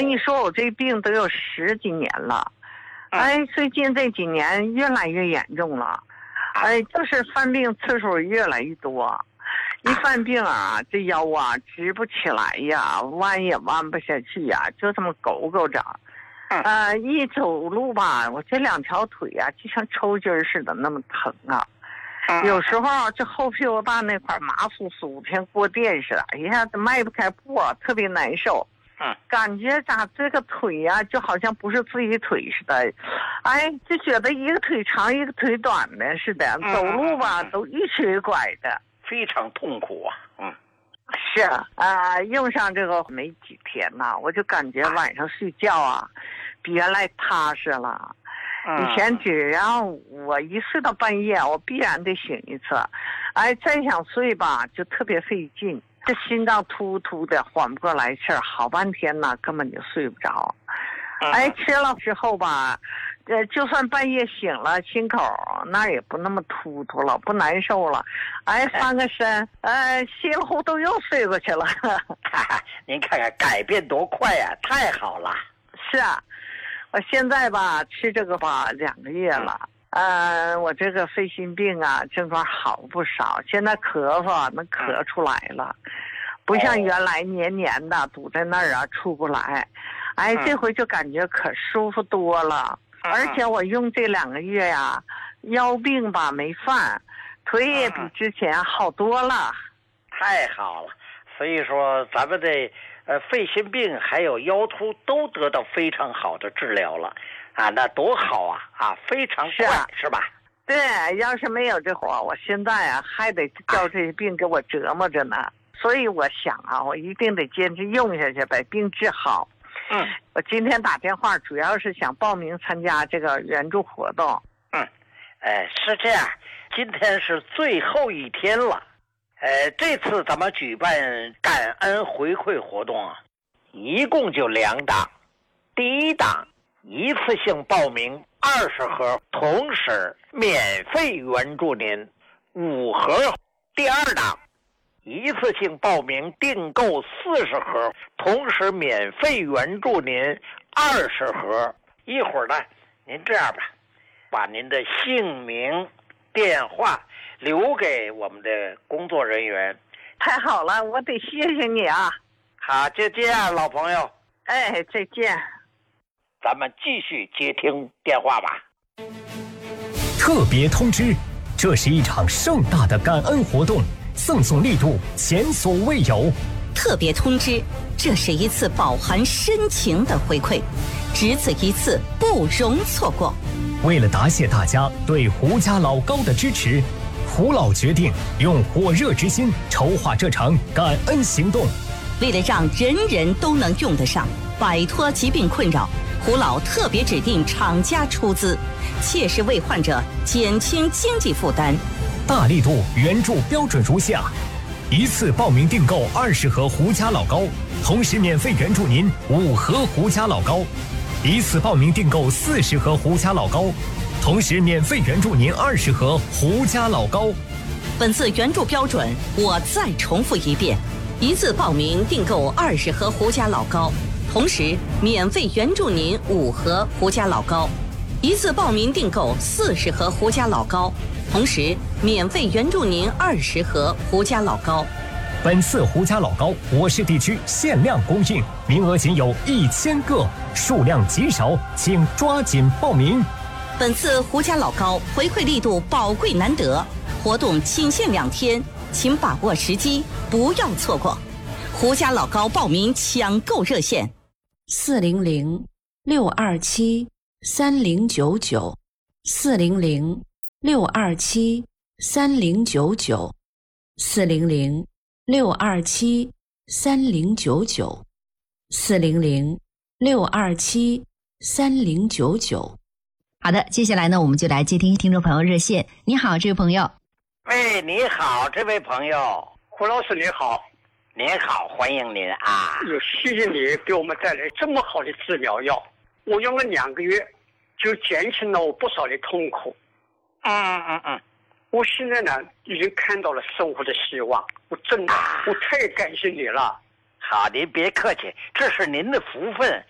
你说我这病都有10几年了，最近这几年越来越严重了，就是犯病次数越来越多。一犯病啊，这腰啊直不起来呀，弯也弯不下去呀，就这么勾勾着。一走路吧，我这2条腿啊就像抽筋似的那么疼啊。有时候这后屁股大那块麻酥酥，像过电似的，一下子迈不开步，特别难受。感觉咋这个腿呀，就好像不是自己腿似的，就觉得一个腿长一个腿短的似的，走路吧都一瘸一拐的， 非常痛苦啊。 是用上这个没几天呐，我就感觉晚上睡觉啊，比原来踏实了。以前只要我一睡到半夜，我必然得醒一次，再想睡吧就特别费劲，这心脏突突的缓不过来气儿，好半天呢根本就睡不着。吃了之后吧，就算半夜醒了，心口那也不那么突突了，不难受了。翻个身，稀里糊涂又睡过去了。 您看看改变多快呀，太好了。 是啊，我现在吧吃这个吧2个月了，我这个肺心病啊症状好不少，现在咳嗽能咳出来了，不像原来黏黏的堵在那儿啊出不来。这回就感觉可舒服多了，而且我用这2个月呀，腰病吧没犯，腿也比之前好多了。 太好了，所以说咱们的肺心病还有腰突都得到非常好的治疗了那多好啊，非常快是吧？ 对，要是没有这活，我现在还得叫这些病给我折磨着呢。所以我想我一定得坚持用下去，把病治好。我今天打电话主要是想报名参加这个援助活动。 是这样，今天是最后一天了。这次咱们举办感恩回馈活动一共就2档。第一档一次性报名20盒，同时免费援助您5盒。第2档一次性报名订购40盒，同时免费援助您20盒。一会儿呢，您这样吧，把您的姓名、电话留给我们的工作人员。 太好了，我得谢谢你啊。 好，就这样，老朋友。 再见。 咱们继续接听电话吧。 特别通知，这是一场盛大的感恩活动，赠送力度前所未有。 特别通知，这是一次饱含深情的回馈，只此一次，不容错过。 为了答谢大家对胡家老高的支持，胡老决定用火热之心筹划这场感恩行动。 为了让人人都能用得上，摆脱疾病困扰，胡老特别指定厂家出资，切实为患者减轻经济负担。 大力度援助标准如下：一次报名订购20盒胡家老高，同时免费援助您5盒胡家老高；一次报名订购40盒胡家老高，同时免费援助您20盒胡家老高。 本次援助标准我再重复一遍：一次报名订购20盒胡家老高，同时免费援助您5盒胡家老高；一次报名订购40盒胡家老高，同时免费援助您20盒胡家老高。 本次胡家老高我市地区限量供应，名额仅有1000个，数量极少，请抓紧报名。 本次胡家老高回馈力度宝贵难得，活动仅限2天，请把握时机，不要错过。胡家老高报名抢购热线 400-627-3099，400-627-3099。好的，接下来呢，我们就来接听听众朋友热线。你好，这位朋友。 喂，你好，这位朋友。 胡老师你好。 您好，欢迎您啊！ 谢谢你给我们带来这么好的治疗药，我用了2个月，就减轻了我不少的痛苦。我现在呢，已经看到了生活的希望，我真的，我太感谢你了。 好，您别客气，这是您的福分，